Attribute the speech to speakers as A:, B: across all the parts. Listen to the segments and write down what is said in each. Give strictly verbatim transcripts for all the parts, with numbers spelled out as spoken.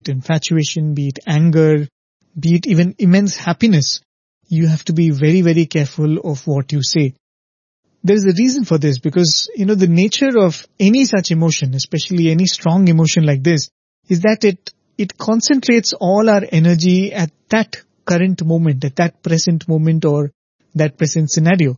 A: it infatuation, be it anger, be it even immense happiness, you have to be very, very careful of what you say. There is a reason for this because, you know, the nature of any such emotion, especially any strong emotion like this, is that it, it concentrates all our energy at that current moment, at that present moment or that present scenario.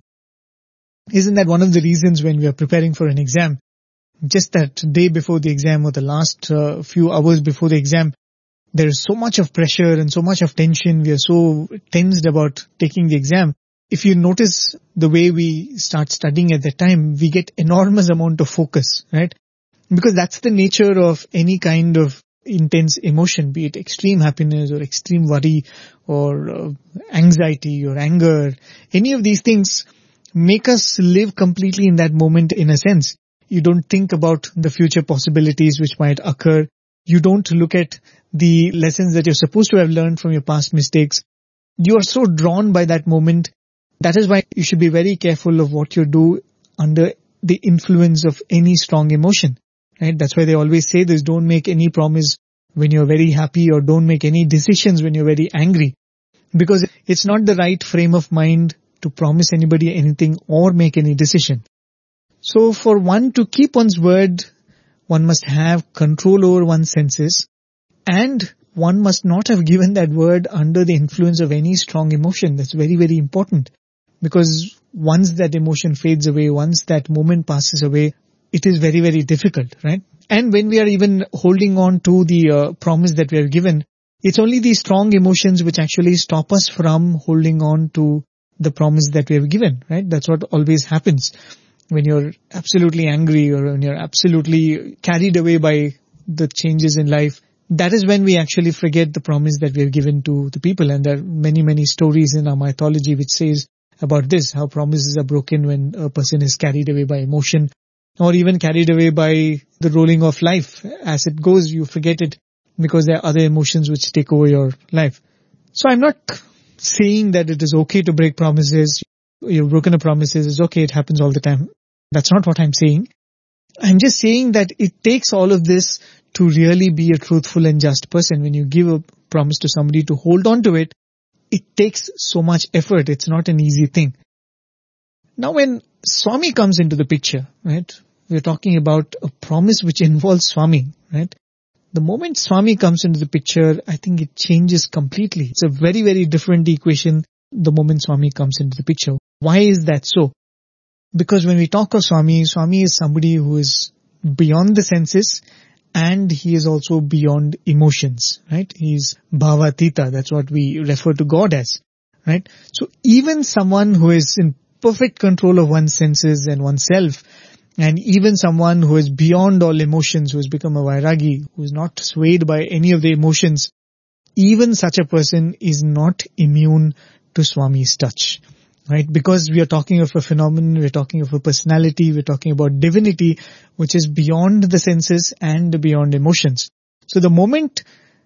A: Isn't that one of the reasons when we are preparing for an exam, just that day before the exam or the last uh, few hours before the exam, there is so much of pressure and so much of tension. We are so tensed about taking the exam. If you notice the way we start studying at that time, we get enormous amount of focus, right? Because that's the nature of any kind of intense emotion, be it extreme happiness or extreme worry or uh, anxiety or anger. Any of these things make us live completely in that moment in a sense. You don't think about the future possibilities which might occur. You don't look at the lessons that you're supposed to have learned from your past mistakes. You are so drawn by that moment. That is why you should be very careful of what you do under the influence of any strong emotion, right? That's why they always say this, don't make any promise when you're very happy or don't make any decisions when you're very angry, because it's not the right frame of mind to promise anybody anything or make any decision. So for one to keep one's word, one must have control over one's senses, and one must not have given that word under the influence of any strong emotion. That's very, very important. Because once that emotion fades away, once that moment passes away, it is very, very difficult, right? And when we are even holding on to the uh, promise that we have given, it's only these strong emotions which actually stop us from holding on to the promise that we have given, right? That's what always happens when you're absolutely angry or when you're absolutely carried away by the changes in life. That is when we actually forget the promise that we have given to the people. And there are many, many stories in our mythology which says about this, how promises are broken when a person is carried away by emotion or even carried away by the rolling of life. As it goes, you forget it because there are other emotions which take over your life. So I'm not saying that it is okay to break promises. You've broken a promises. It's okay. It happens all the time. That's not what I'm saying. I'm just saying that it takes all of this to really be a truthful and just person. When you give a promise to somebody, to hold on to it, it takes so much effort. It's not an easy thing. Now when Swami comes into the picture, right, we're talking about a promise which involves Swami, right? The moment Swami comes into the picture, I think it changes completely. It's a very, very different equation the moment Swami comes into the picture. Why is that so? Because when we talk of Swami, Swami is somebody who is beyond the senses and he is also beyond emotions, right? He's Bhavatita. That's what we refer to God as, right? So even someone who is in perfect control of one's senses and oneself, and even someone who is beyond all emotions, who has become a Vairagi, who is not swayed by any of the emotions, even such a person is not immune to Swami's touch. Right? Because we are talking of a phenomenon, we're talking of a personality, we're talking about divinity, which is beyond the senses and beyond emotions. So the moment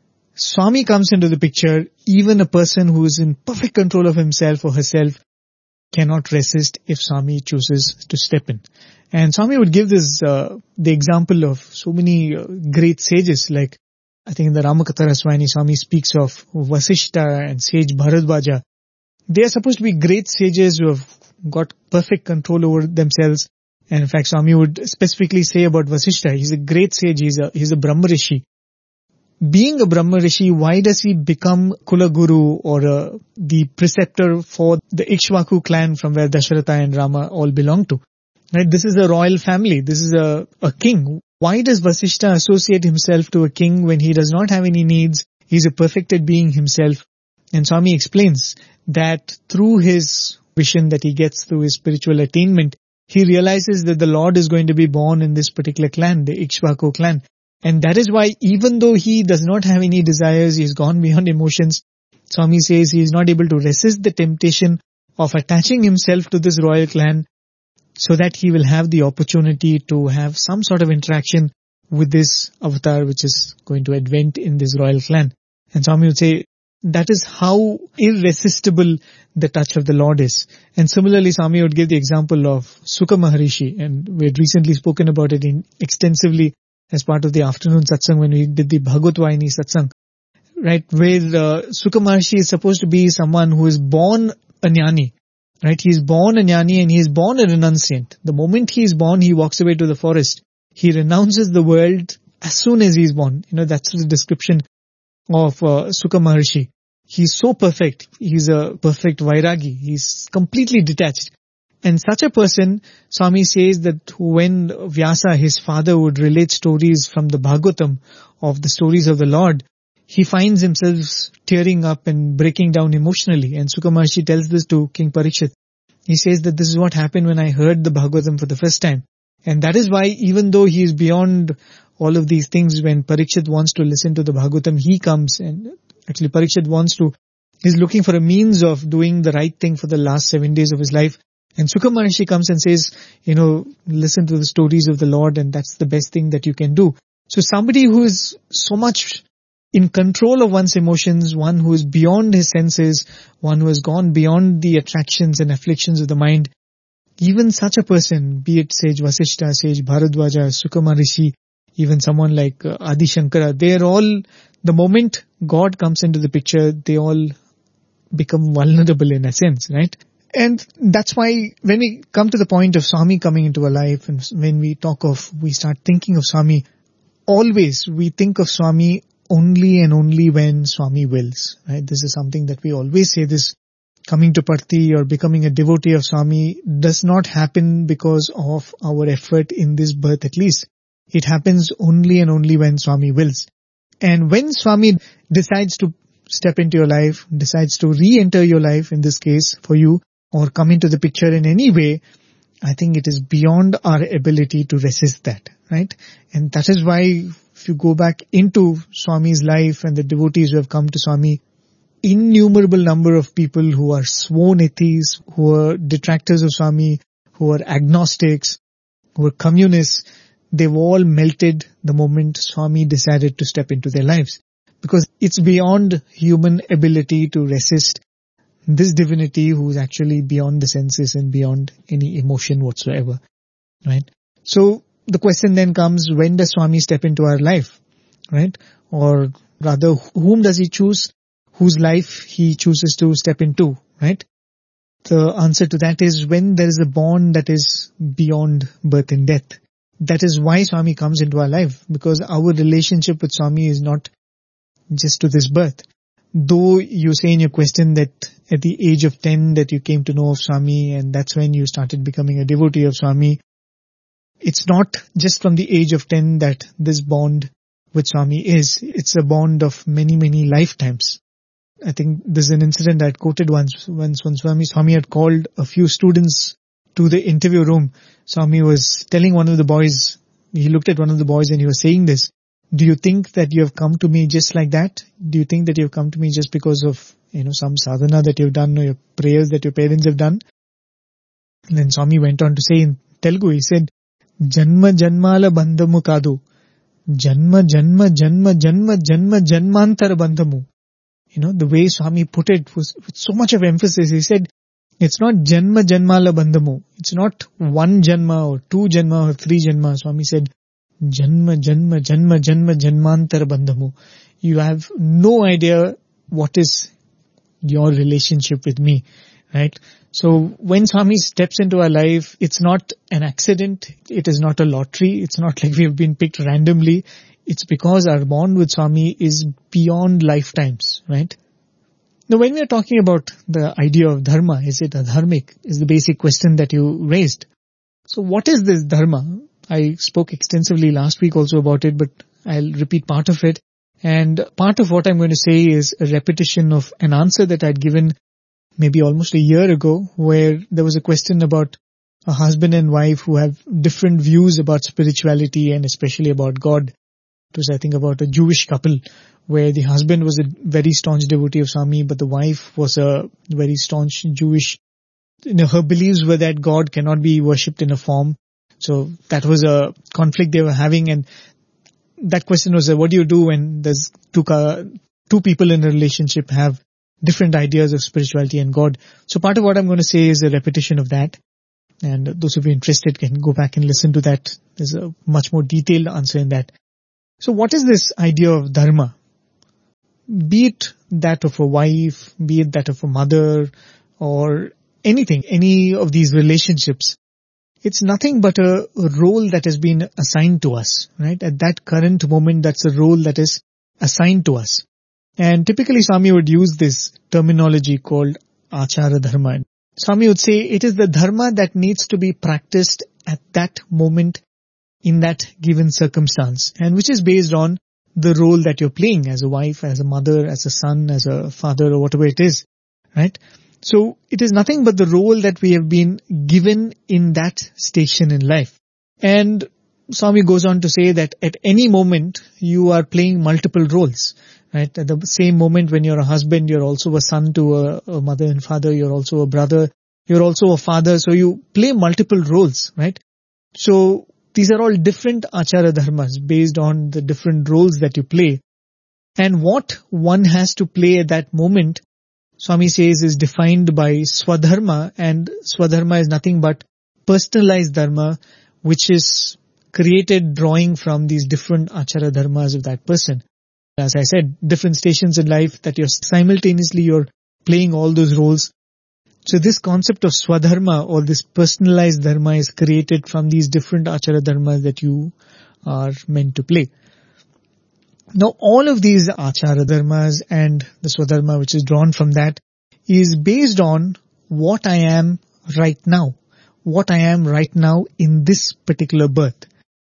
A: Swami comes into the picture, even a person who is in perfect control of himself or herself cannot resist if Swami chooses to step in. And Swami would give this, uh, the example of so many uh, great sages, like I think in the Ramakatha Raswayani, Swami speaks of Vasishta and sage Bharadwaja. They are supposed to be great sages who have got perfect control over themselves. And in fact, Swami would specifically say about Vasishta, he's a great sage, he's a, he's a Brahma Rishi. Being a Brahma Rishi, why does he become Kula Guru or uh, the preceptor for the Ikshvaku clan from where Dasharatha and Rama all belong to? Right? This is a royal family. This is a, a king. Why does Vasishta associate himself to a king when he does not have any needs? He's a perfected being himself. And Swami explains that through his vision that he gets through his spiritual attainment, he realizes that the Lord is going to be born in this particular clan, the Ikshvaku clan. And that is why even though he does not have any desires, he's gone beyond emotions, Swami says he is not able to resist the temptation of attaching himself to this royal clan so that he will have the opportunity to have some sort of interaction with this avatar which is going to advent in this royal clan. And Swami would say, that is how irresistible the touch of the Lord is. And similarly, Swami would give the example of Sukha Maharishi, and we had recently spoken about it in extensively as part of the afternoon satsang when we did the Bhagavad Vayini satsang, right, where uh, Shuka Maharshi is supposed to be someone who is born a jnani, right? He is born a jnani and he is born a renunciant. The moment he is born, he walks away to the forest. He renounces the world as soon as he is born. You know, that's the description of uh, Shuka Maharshi. He's so perfect. He's a perfect Vairagi. He's completely detached. And such a person, Swami says that when Vyasa, his father, would relate stories from the Bhagavatam of the stories of the Lord, he finds himself tearing up and breaking down emotionally. And Shuka Maharshi tells this to King Parikshit. He says that this is what happened when I heard the Bhagavatam for the first time. And that is why, even though he is beyond all of these things, when Parikshit wants to listen to the Bhagavatam, he comes, and actually Parikshit wants to, he's looking for a means of doing the right thing for the last seven days of his life. And Shuka Maharshi comes and says, you know, listen to the stories of the Lord, and that's the best thing that you can do. So somebody who is so much in control of one's emotions, one who is beyond his senses, one who has gone beyond the attractions and afflictions of the mind, even such a person, be it Sage Vasishta, Sage Bharadwaja, Shuka Maharshi, even someone like uh, Adi Shankara, they are all, the moment God comes into the picture, they all become vulnerable in a sense, right? And that's why when we come to the point of Swami coming into our life, and when we talk of, we start thinking of Swami, always we think of Swami only and only when Swami wills, right? This is something that we always say, this coming to Parthi or becoming a devotee of Swami does not happen because of our effort in this birth at least. It happens only and only when Swami wills. And when Swami decides to step into your life, decides to re-enter your life in this case for you, or come into the picture in any way, I think it is beyond our ability to resist that, right? And that is why if you go back into Swami's life and the devotees who have come to Swami, innumerable number of people who are sworn atheists, who are detractors of Swami, who are agnostics, who are communists, they've all melted the moment Swami decided to step into their lives. Because it's beyond human ability to resist this divinity who is actually beyond the senses and beyond any emotion whatsoever, right? So the question then comes, when does Swami step into our life, right? Or rather, whom does he choose, whose life he chooses to step into, right? The answer to that is when there is a bond that is beyond birth and death. That is why Swami comes into our life, because our relationship with Swami is not just to this birth. Though you say in your question that at the age of ten that you came to know of Swami and that's when you started becoming a devotee of Swami, it's not just from the age of ten that this bond with Swami is. It's a bond of many, many lifetimes. I think there's an incident I had quoted once, once when Swami, Swami had called a few students to the interview room. Swami was telling one of the boys, he looked at one of the boys and he was saying this, do you think that you have come to me just like that? Do you think that you have come to me just because of, you know, some sadhana that you've done or your prayers that your parents have done? And then Swami went on to say in Telugu, he said, Janma Janmala Bandhamu Kadu. Janma Janma Janma Janma Janma Janmantara Bandhamu. You know, the way Swami put it was with so much of emphasis. He said, it's not Janma Janmala Bandhamu. It's not one Janma or two Janma or three Janma. Swami said, Janma, Janma, Janma, Janma, Janmantara Bandhamu. You have no idea what is your relationship with me, right? So when Swami steps into our life, it's not an accident. It is not a lottery. It's not like we have been picked randomly. It's because our bond with Swami is beyond lifetimes, right? Now, when we are talking about the idea of dharma, is it adharmic, is the basic question that you raised. So what is this dharma? I spoke extensively last week also about it, but I'll repeat part of it. And part of what I'm going to say is a repetition of an answer that I'd given maybe almost a year ago, where there was a question about a husband and wife who have different views about spirituality and especially about God. It was, I think, about a Jewish couple where the husband was a very staunch devotee of Swami, but the wife was a very staunch Jewish. You know, her beliefs were that God cannot be worshipped in a form. So that was a conflict they were having, and that question was, uh, what do you do when there's two, uh, two people in a relationship have different ideas of spirituality and God? So part of what I'm going to say is a repetition of that. And those of you interested can go back and listen to that. There's a much more detailed answer in that. So what is this idea of dharma? Be it that of a wife, be it that of a mother, or anything, any of these relationships, it's nothing but a role that has been assigned to us, right? At that current moment, that's a role that is assigned to us. And typically Swami would use this terminology called achara dharma. Swami would say it is the dharma that needs to be practiced at that moment in that given circumstance, and which is based on the role that you're playing as a wife, as a mother, as a son, as a father, or whatever it is, right? So it is nothing but the role that we have been given in that station in life. And Swami goes on to say that at any moment you are playing multiple roles, right? At the same moment when you're a husband, you're also a son to a, a mother and father, you're also a brother, you're also a father, so you play multiple roles, right? So these are all different achara dharmas based on the different roles that you play. And what one has to play at that moment, Swami says, is defined by swadharma, and swadharma is nothing but personalized dharma, which is created drawing from these different achara dharmas of that person. As I said, different stations in life that you're simultaneously you're playing all those roles. So this concept of swadharma, or this personalized dharma, is created from these different achara dharmas that you are meant to play. Now all of these achara dharmas and the swadharma which is drawn from that is based on what I am right now, what I am right now in this particular birth.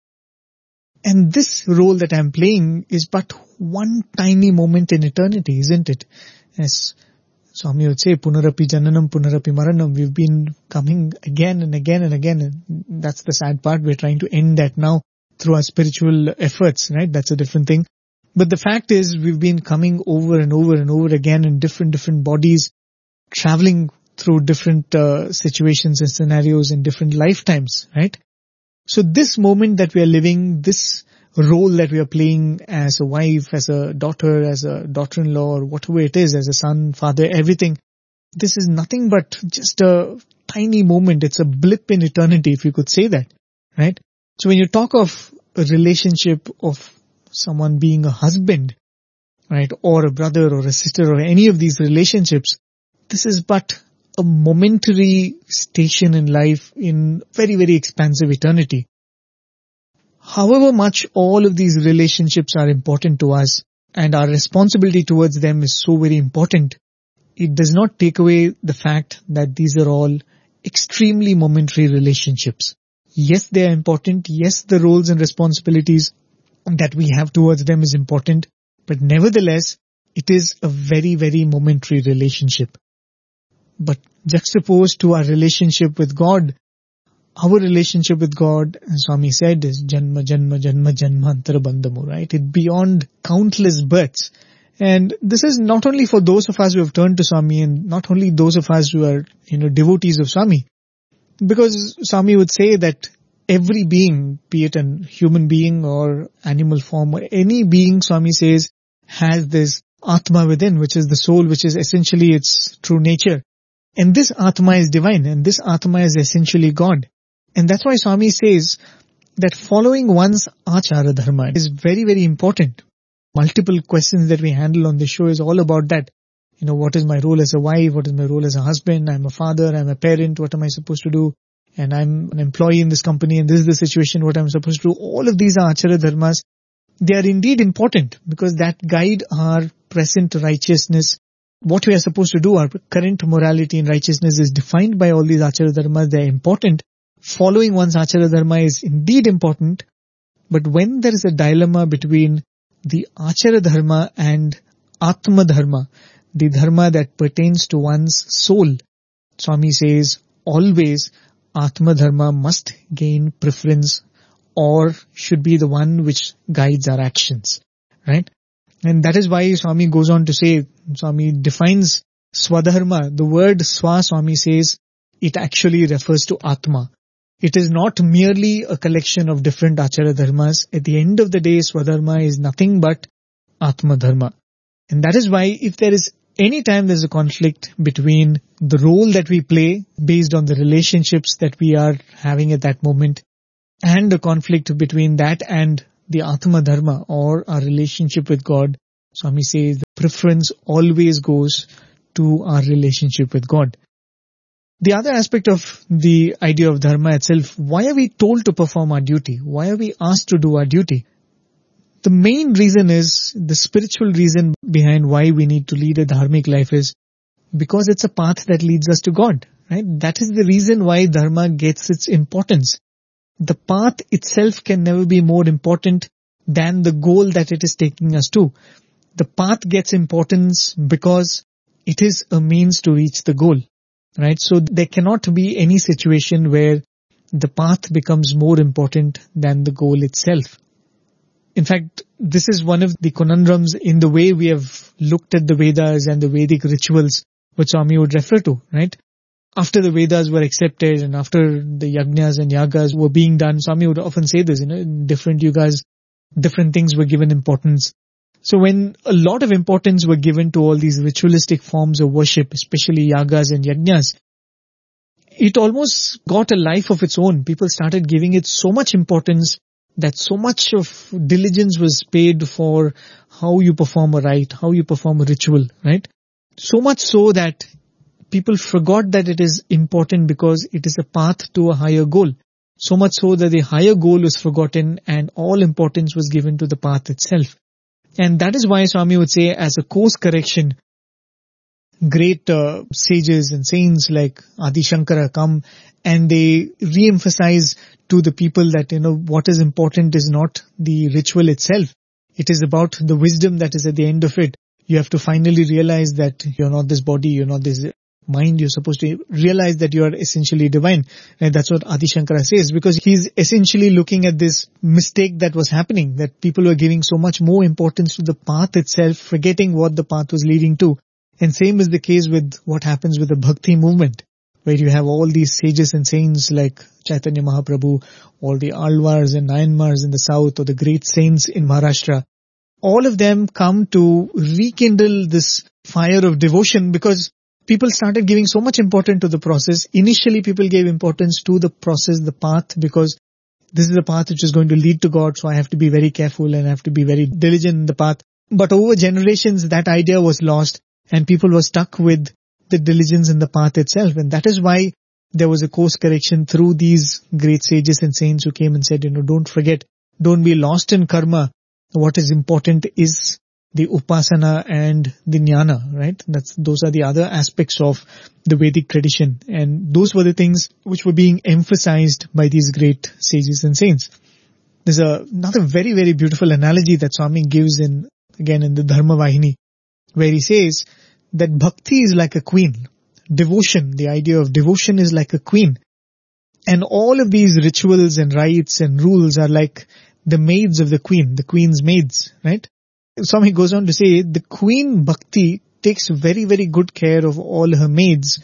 A: And this role that I'm playing is but one tiny moment in eternity, isn't it? As Swami would say, punarapi jananam, punarapi maranam. We've been coming again and again and again. And that's the sad part. We're trying to end that now through our spiritual efforts, right? That's a different thing. But the fact is, we've been coming over and over and over again in different, different bodies, traveling through different uh, situations and scenarios in different lifetimes, right? So this moment that we are living, this role that we are playing as a wife, as a daughter, as a daughter-in-law, or whatever it is, as a son, father, everything, this is nothing but just a tiny moment. It's a blip in eternity, if you could say that, right? So when you talk of a relationship of someone being a husband, right, or a brother or a sister, or any of these relationships, this is but a momentary station in life in very, very expansive eternity. However much all of these relationships are important to us and our responsibility towards them is so very important, it does not take away the fact that these are all extremely momentary relationships. Yes, they are important. Yes, the roles and responsibilities that we have towards them is important, but nevertheless, it is a very, very momentary relationship. But juxtaposed to our relationship with God, our relationship with God, as Swami said, is janma, janma, janma, janmantara bandhamu, right? It's beyond countless births. And this is not only for those of us who have turned to Swami, and not only those of us who are, you know, devotees of Swami. Because Swami would say that every being, be it a human being or animal form, or any being, Swami says, has this Atma within, which is the soul, which is essentially its true nature. And this Atma is divine, and this Atma is essentially God. And that's why Swami says that following one's achara dharma is very, very important. Multiple questions that we handle on this show is all about that. You know, what is my role as a wife? What is my role as a husband? I'm a father. I'm a parent. What am I supposed to do? And I'm an employee in this company, and this is the situation, what I'm supposed to do. All of these are achara dharmas. They are indeed important because that guide our present righteousness. What we are supposed to do, our current morality and righteousness is defined by all these achara dharmas. They are important. Following one's achara dharma is indeed important. But when there is a dilemma between the achara dharma and atma dharma, the dharma that pertains to one's soul, Swami says always atma dharma must gain preference or should be the one which guides our actions, right? And that is why Swami goes on to say, Swami defines swadharma. The word swa, Swami says, it actually refers to atma. It is not merely a collection of different achara dharmas. At the end of the day, swadharma is nothing but atma dharma. And that is why if there is anytime there's a conflict between the role that we play based on the relationships that we are having at that moment and the conflict between that and the Atma Dharma or our relationship with God, Swami says the preference always goes to our relationship with God. The other aspect of the idea of Dharma itself, why are we told to perform our duty? Why are we asked to do our duty? The main reason is, the spiritual reason behind why we need to lead a dharmic life is because it's a path that leads us to God, right? That is the reason why Dharma gets its importance. The path itself can never be more important than the goal that it is taking us to. The path gets importance because it is a means to reach the goal, right? So there cannot be any situation where the path becomes more important than the goal itself. In fact, this is one of the conundrums in the way we have looked at the Vedas and the Vedic rituals which Swami would refer to, right? After the Vedas were accepted and after the yajnas and yagas were being done, Swami would often say this, you know, in different yugas, different things were given importance. So when a lot of importance were given to all these ritualistic forms of worship, especially yagas and yajnas, it almost got a life of its own. People started giving it so much importance that so much of diligence was paid for how you perform a rite, how you perform a ritual, right? So much so that people forgot that it is important because it is a path to a higher goal. So much so that the higher goal was forgotten and all importance was given to the path itself. And that is why Swami would say, as a course correction, great uh, sages and saints like Adi Shankara come and they re-emphasize to the people that, you know, what is important is not the ritual itself. It is about the wisdom that is at the end of it. You have to finally realize that you're not this body, you're not this mind. You're supposed to realize that you are essentially divine. And that's what Adi Shankara says, because he's essentially looking at this mistake that was happening, that people were giving so much more importance to the path itself, forgetting what the path was leading to. And same is the case with what happens with the Bhakti movement, where you have all these sages and saints like Chaitanya Mahaprabhu, all the Alvars and Nayanmars in the south, or the great saints in Maharashtra. All of them come to rekindle this fire of devotion because people started giving so much importance to the process. Initially, people gave importance to the process, the path, because this is the path which is going to lead to God, so I have to be very careful and I have to be very diligent in the path. But over generations, that idea was lost and people were stuck with the diligence in the path itself. And that is why there was a course correction through these great sages and saints who came and said, you know, don't forget, don't be lost in karma. What is important is the upasana and the jnana, right? That's, those are the other aspects of the Vedic tradition. And those were the things which were being emphasized by these great sages and saints. There's a, another very, very beautiful analogy that Swami gives in, again, in the Dharma Vahini, where he says that bhakti is like a queen. Devotion, the idea of devotion is like a queen. And all of these rituals and rites and rules are like the maids of the queen, the queen's maids, right? Swami goes on to say, the queen bhakti takes very, very good care of all her maids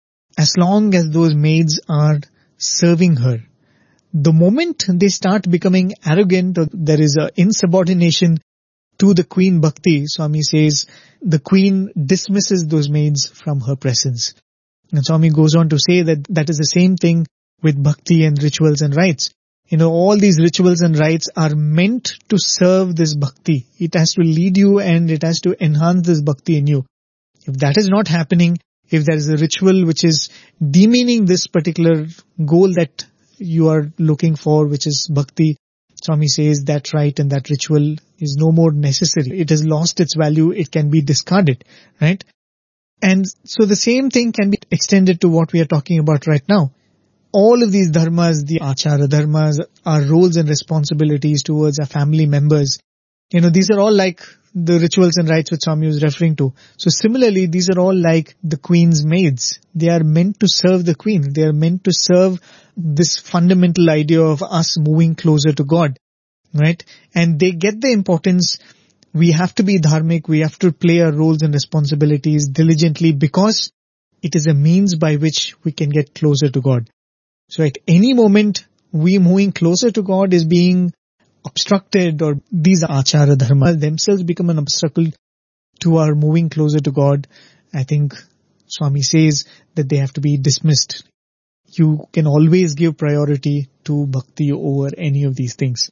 A: as long as those maids are serving her. The moment they start becoming arrogant or there is a insubordination to the queen bhakti, Swami says, the queen dismisses those maids from her presence. And Swami goes on to say that that is the same thing with bhakti and rituals and rites. You know, all these rituals and rites are meant to serve this bhakti. It has to lead you and it has to enhance this bhakti in you. If that is not happening, if there is a ritual which is demeaning this particular goal that you are looking for, which is bhakti, Swami says that rite and that ritual is no more necessary. It has lost its value. It can be discarded, right? And so the same thing can be extended to what we are talking about right now. All of these dharmas, the achara dharmas, our roles and responsibilities towards our family members, you know, these are all like the rituals and rites which Swami was referring to. So similarly, these are all like the queen's maids. They are meant to serve the queen. They are meant to serve this fundamental idea of us moving closer to God, right? And they get the importance. We have to be dharmic. We have to play our roles and responsibilities diligently because it is a means by which we can get closer to God. So at any moment, we moving closer to God is being obstructed, or these achara dharmas themselves become an obstacle two are moving closer to God, I think Swami says that they have to be dismissed. You can always give priority to bhakti over any of these things.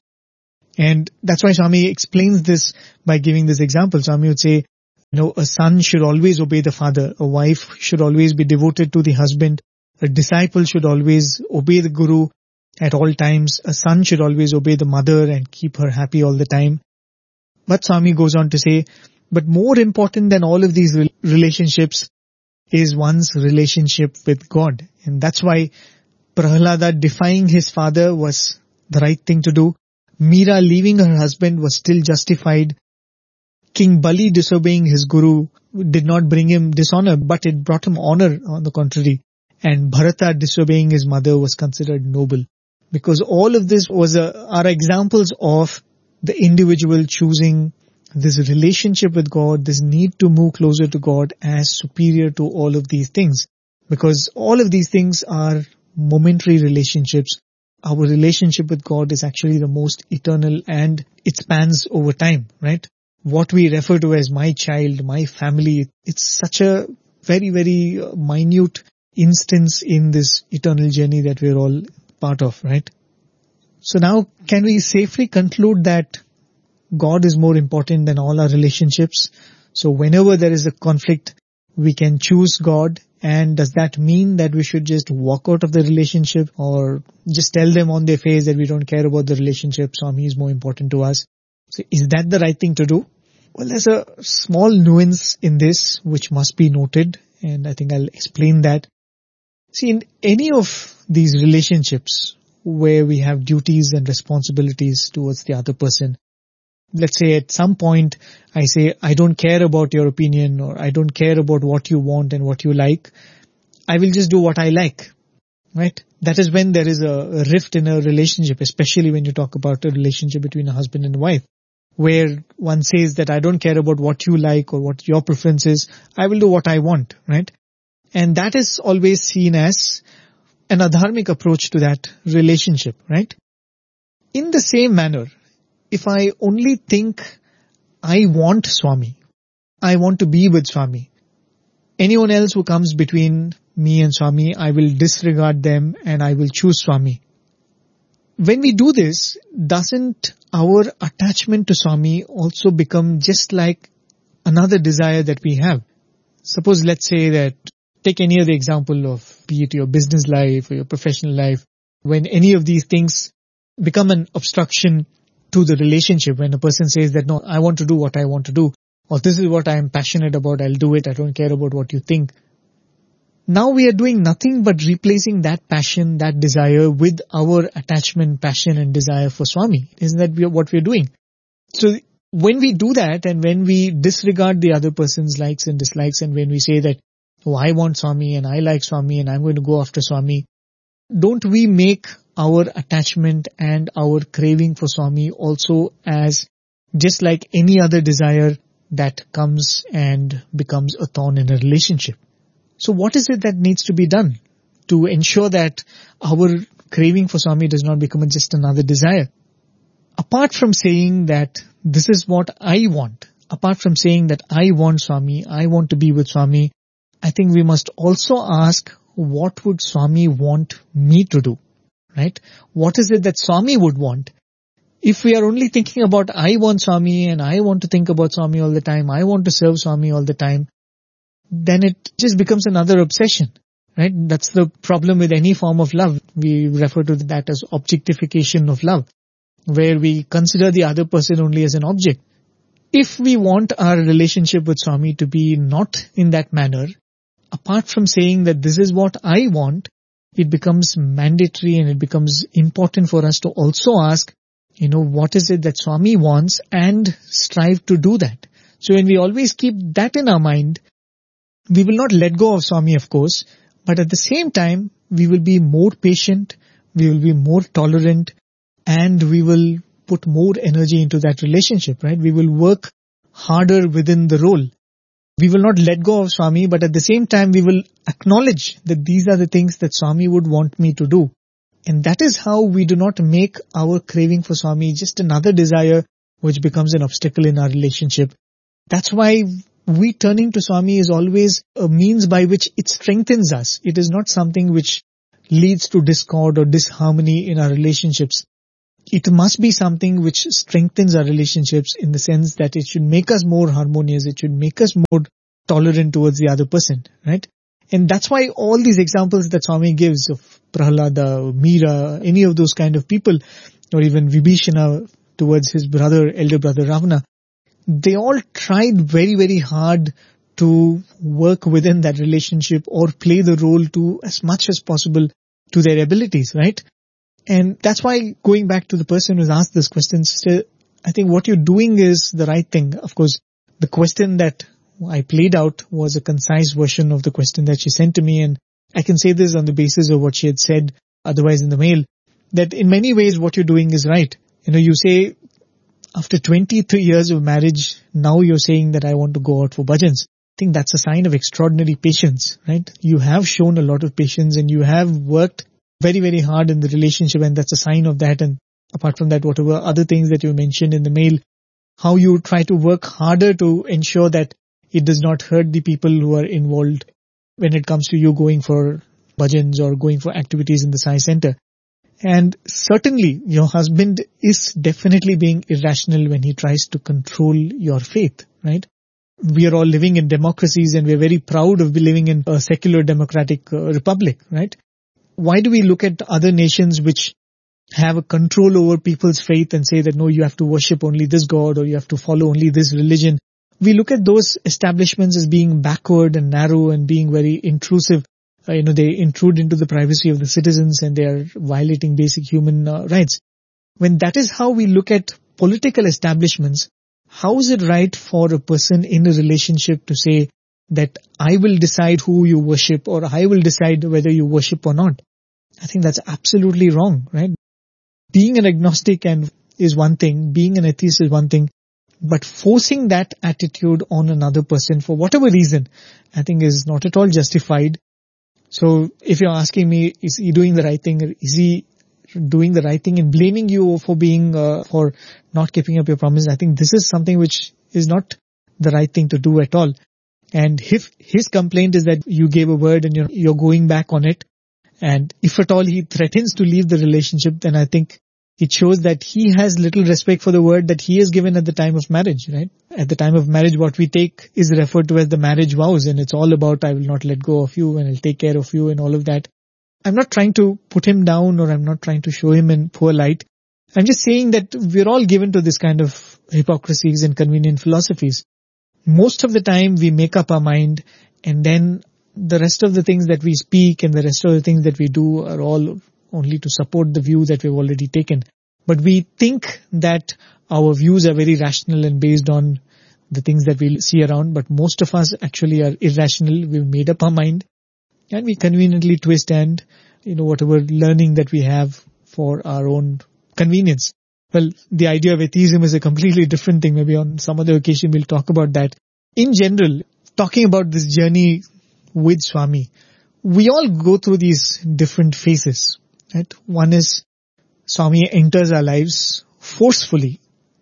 A: And that's why Swami explains this by giving this example. Swami would say, you know, a son should always obey the father. A wife should always be devoted to the husband. A disciple should always obey the guru at all times. A son should always obey the mother and keep her happy all the time. But Swami goes on to say, but more important than all of these relationships is one's relationship with God. And that's why Prahlada defying his father was the right thing to do. Meera leaving her husband was still justified. King Bali disobeying his guru did not bring him dishonor, but it brought him honor on the contrary. And Bharata disobeying his mother was considered noble. Because all of this was a, are examples of the individual choosing this relationship with God, this need to move closer to God as superior to all of these things. Because all of these things are momentary relationships. Our relationship with God is actually the most eternal and it spans over time, right? What we refer to as my child, my family, it's such a very, very minute instance in this eternal journey that we're all part of, right? So now, can we safely conclude that God is more important than all our relationships? So whenever there is a conflict, we can choose God. And does that mean that we should just walk out of the relationship or just tell them on their face that we don't care about the relationship, Swami is more important to us? So is that the right thing to do? Well, there's a small nuance in this which must be noted, and I think I'll explain that. See, in any of these relationships where we have duties and responsibilities towards the other person, let's say at some point I say, I don't care about your opinion or I don't care about what you want and what you like. I will just do what I like, right? That is when there is a rift in a relationship, especially when you talk about a relationship between a husband and a wife, where one says that I don't care about what you like or what your preference is. I will do what I want, right? And that is always seen as an adharmic approach to that relationship, right? In the same manner, if I only think I want Swami, I want to be with Swami, anyone else who comes between me and Swami, I will disregard them and I will choose Swami. When we do this, doesn't our attachment to Swami also become just like another desire that we have? Suppose, let's say that, take any other example of, be it your business life or your professional life, when any of these things become an obstruction to the relationship, when a person says that, no, I want to do what I want to do, or this is what I am passionate about, I'll do it, I don't care about what you think. Now we are doing nothing but replacing that passion, that desire with our attachment, passion and desire for Swami. Isn't that what we're doing? So when we do that and when we disregard the other person's likes and dislikes and when we say that, oh, I want Swami and I like Swami and I'm going to go after Swami, don't we make our attachment and our craving for Swami also as just like any other desire that comes and becomes a thorn in a relationship? So what is it that needs to be done to ensure that our craving for Swami does not become just another desire? Apart from saying that this is what I want, apart from saying that I want Swami, I want to be with Swami, I think we must also ask, what would Swami want me to do? Right? What is it that Swami would want? If we are only thinking about I want Swami and I want to think about Swami all the time, I want to serve Swami all the time, then it just becomes another obsession, right? That's the problem with any form of love. We refer to that as objectification of love, where we consider the other person only as an object. If we want our relationship with Swami to be not in that manner, apart from saying that this is what I want, it becomes mandatory and it becomes important for us to also ask, you know, what is it that Swami wants and strive to do that. So when we always keep that in our mind, we will not let go of Swami, of course, but at the same time, we will be more patient, we will be more tolerant, and we will put more energy into that relationship, right? We will work harder within the role. We will not let go of Swami, but at the same time, we will acknowledge that these are the things that Swami would want me to do. And that is how we do not make our craving for Swami just another desire which becomes an obstacle in our relationship. That's why we turning to Swami is always a means by which it strengthens us. It is not something which leads to discord or disharmony in our relationships. It must be something which strengthens our relationships in the sense that it should make us more harmonious. It should make us more tolerant towards the other person, right? And that's why all these examples that Swami gives of Prahlada, Meera, any of those kind of people, or even Vibhishana towards his brother, elder brother Ravana, they all tried very, very hard to work within that relationship or play the role to as much as possible to their abilities, right? And that's why, going back to the person who's asked this question, still, I think what you're doing is the right thing. Of course, the question that I played out was a concise version of the question that she sent to me, and I can say this on the basis of what she had said otherwise in the mail, that in many ways what you're doing is right. You know, you say after twenty-three years of marriage, now you're saying that I want to go out for bhajans. I think that's a sign of extraordinary patience, right? You have shown a lot of patience and you have worked very, very hard in the relationship, and that's a sign of that. And apart from that, whatever other things that you mentioned in the mail, how you try to work harder to ensure that it does not hurt the people who are involved when it comes to you going for bhajans or going for activities in the Sai Center. And certainly your husband is definitely being irrational when he tries to control your faith, right? We are all living in democracies and we're very proud of living in a secular democratic uh, republic, right? Why do we look at other nations which have a control over people's faith and say that no, you have to worship only this God or you have to follow only this religion? We look at those establishments as being backward and narrow and being very intrusive. Uh, you know, they intrude into the privacy of the citizens and they are violating basic human uh, rights. When that is how we look at political establishments, how is it right for a person in a relationship to say that I will decide who you worship or I will decide whether you worship or not? I think that's absolutely wrong, right? Being an agnostic and is one thing, being an atheist is one thing, but forcing that attitude on another person for whatever reason, I think is not at all justified. So if you're asking me, is he doing the right thing? Or is he doing the right thing and blaming you for being, uh, for not keeping up your promise? I think this is something which is not the right thing to do at all. And if his complaint is that you gave a word and you're, you're going back on it, and if at all he threatens to leave the relationship, then I think it shows that he has little respect for the word that he has given at the time of marriage, right? At the time of marriage, what we take is referred to as the marriage vows, and it's all about I will not let go of you and I'll take care of you and all of that. I'm not trying to put him down or I'm not trying to show him in poor light. I'm just saying that we're all given to this kind of hypocrisies and convenient philosophies. Most of the time we make up our mind, and then the rest of the things that we speak and the rest of the things that we do are all only to support the view that we've already taken. But we think that our views are very rational and based on the things that we see around, but most of us actually are irrational. We've made up our mind and we conveniently twist and, you know, whatever learning that we have for our own convenience. Well, the idea of atheism is a completely different thing. Maybe on some other occasion we'll talk about that. In general, talking about this journey with Swami, we all go through these different phases, right? One is Swami enters our lives forcefully.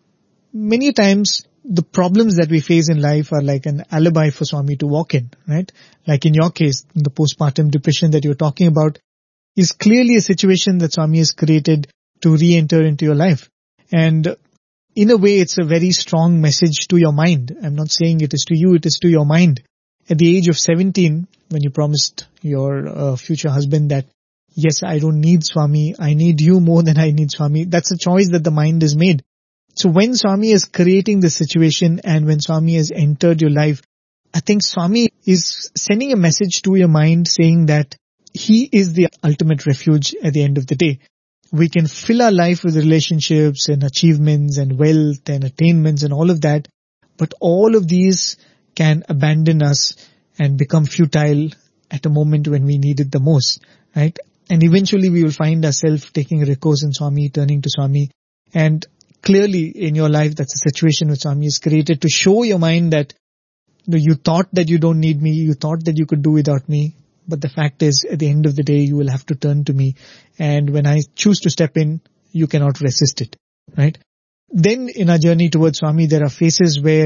A: Many times the problems that we face in life are like an alibi for Swami to walk in, right? Like in your case, the postpartum depression that you're talking about is clearly a situation that Swami has created to re-enter into your life. And in a way, it's a very strong message to your mind. I'm not saying it is to you, it is to your mind. At the age of seventeen, when you promised your uh, future husband that, yes, I don't need Swami, I need you more than I need Swami, that's a choice that the mind has made. So when Swami is creating the situation and when Swami has entered your life, I think Swami is sending a message to your mind saying that he is the ultimate refuge at the end of the day. We can fill our life with relationships and achievements and wealth and attainments and all of that, but all of these can abandon us and become futile at a moment when we need it the most, right? And eventually we will find ourselves taking recourse in Swami, turning to Swami. And clearly in your life, that's a situation which Swami has created to show your mind that, you know, you thought that you don't need me, you thought that you could do without me. But the fact is, at the end of the day, you will have to turn to me. And when I choose to step in, you cannot resist it, right? Then in our journey towards Swami, there are phases where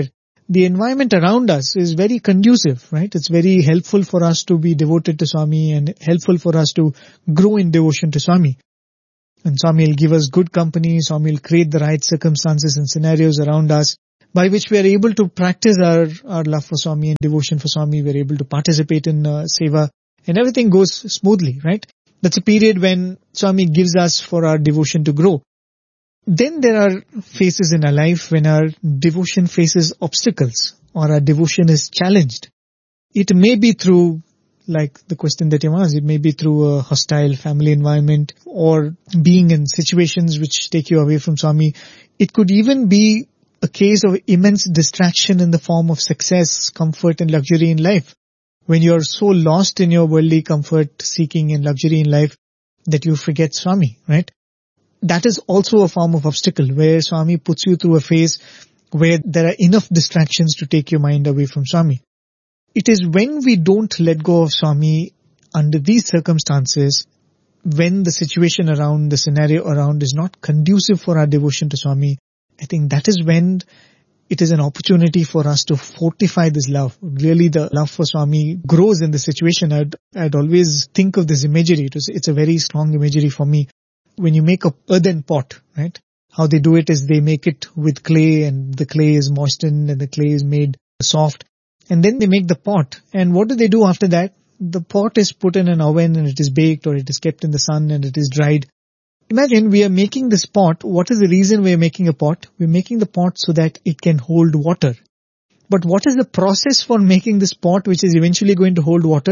A: the environment around us is very conducive, right? It's very helpful for us to be devoted to Swami and helpful for us to grow in devotion to Swami. And Swami will give us good company, Swami will create the right circumstances and scenarios around us by which we are able to practice our, our love for Swami and devotion for Swami. We are able to participate in uh, seva and everything goes smoothly, right? That's a period when Swami gives us for our devotion to grow. Then there are phases in our life when our devotion faces obstacles or our devotion is challenged. It may be through, like the question that you asked, it may be through a hostile family environment or being in situations which take you away from Swami. It could even be a case of immense distraction in the form of success, comfort and luxury in life. When you're so lost in your worldly comfort, seeking and luxury in life that you forget Swami, right? That is also a form of obstacle where Swami puts you through a phase where there are enough distractions to take your mind away from Swami. It is when we don't let go of Swami under these circumstances, when the situation around, the scenario around is not conducive for our devotion to Swami, I think that is when it is an opportunity for us to fortify this love. Really the love for Swami grows in the situation. I'd, I'd always think of this imagery. It was, it's a very strong imagery for me. When you make a earthen pot, right? How they do it is they make it with clay and the clay is moistened and the clay is made soft. And then they make the pot. And what do they do after that? The pot is put in an oven and it is baked or it is kept in the sun and it is dried. Imagine we are making this pot. What is the reason we are making a pot? We are making the pot so that it can hold water. But what is the process for making this pot which is eventually going to hold water?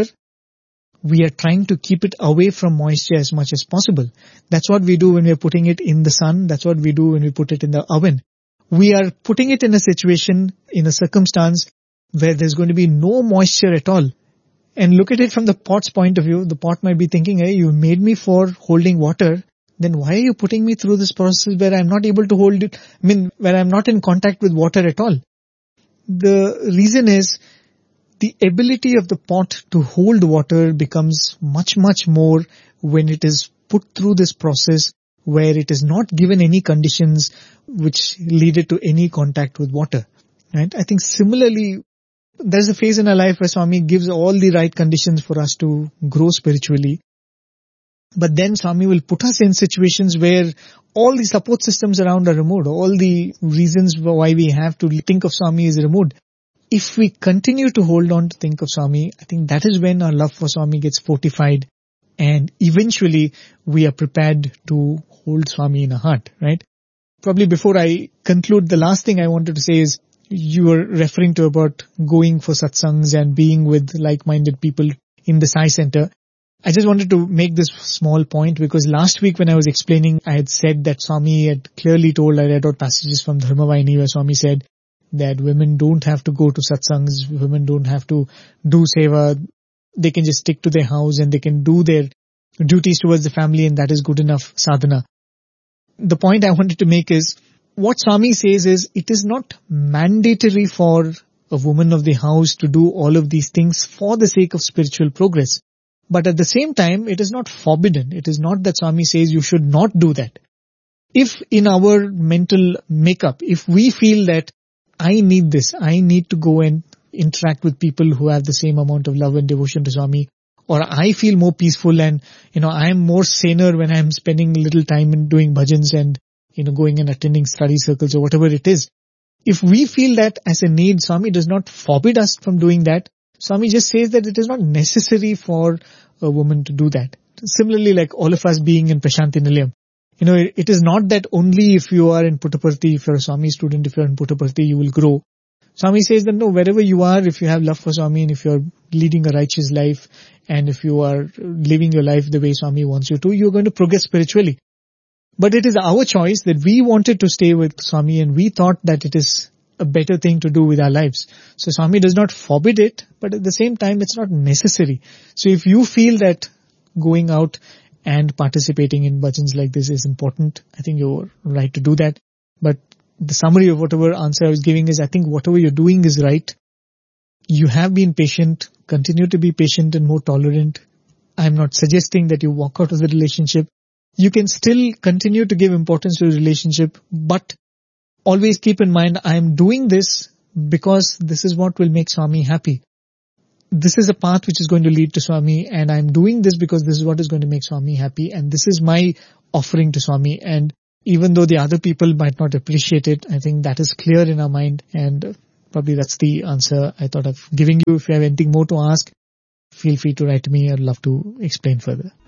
A: We are trying to keep it away from moisture as much as possible. That's what we do when we are putting it in the sun. That's what we do when we put it in the oven. We are putting it in a situation, in a circumstance where there's going to be no moisture at all. And look at it from the pot's point of view. The pot might be thinking, hey, you made me for holding water. Then why are you putting me through this process where I'm not able to hold it? I mean, where I'm not in contact with water at all. The reason is, the ability of the pot to hold water becomes much, much more when it is put through this process where it is not given any conditions which lead it to any contact with water. Right? I think similarly, there's a phase in our life where Swami gives all the right conditions for us to grow spiritually. But then Swami will put us in situations where all the support systems around are removed. All the reasons why we have to think of Swami is removed. If we continue to hold on to think of Swami, I think that is when our love for Swami gets fortified and eventually we are prepared to hold Swami in our heart, right? Probably before I conclude, the last thing I wanted to say is you were referring to about going for satsangs and being with like-minded people in the Sai Center. I just wanted to make this small point because last week when I was explaining, I had said that Swami had clearly told, I read out passages from Dharmavahini where Swami said that women don't have to go to satsangs, women don't have to do seva, they can just stick to their house and they can do their duties towards the family and that is good enough sadhana. The point I wanted to make is, what Swami says is, it is not mandatory for a woman of the house to do all of these things for the sake of spiritual progress. But at the same time, it is not forbidden. It is not that Swami says you should not do that. If in our mental makeup, if we feel that I need this, I need to go and interact with people who have the same amount of love and devotion to Swami, or I feel more peaceful and, you know, I am more saner when I am spending a little time in doing bhajans and, you know, going and attending study circles or whatever it is. If we feel that as a need, Swami does not forbid us from doing that. Swami just says that it is not necessary for a woman to do that. Similarly, like all of us being in Prashanti Nilayam. You know, it is not that only if you are in Puttaparthi, if you're a Swami student, if you're in Puttaparthi, you will grow. Swami says that no, wherever you are, if you have love for Swami and if you're leading a righteous life and if you are living your life the way Swami wants you to, you're going to progress spiritually. But it is our choice that we wanted to stay with Swami and we thought that it is a better thing to do with our lives. So Swami does not forbid it, but at the same time, it's not necessary. So if you feel that going out and participating in bhajans like this is important, I think you're right to do that. But the summary of whatever answer I was giving is, I think whatever you're doing is right. You have been patient, continue to be patient and more tolerant. I'm not suggesting that you walk out of the relationship. You can still continue to give importance to the relationship, but always keep in mind, I am doing this because this is what will make Swami happy. This is a path which is going to lead to Swami, and I'm doing this because this is what is going to make Swami happy, and this is my offering to Swami. And even though the other people might not appreciate it, I think that is clear in our mind, and probably that's the answer I thought of giving you. If you have anything more to ask, feel free to write to me. I'd love to explain further.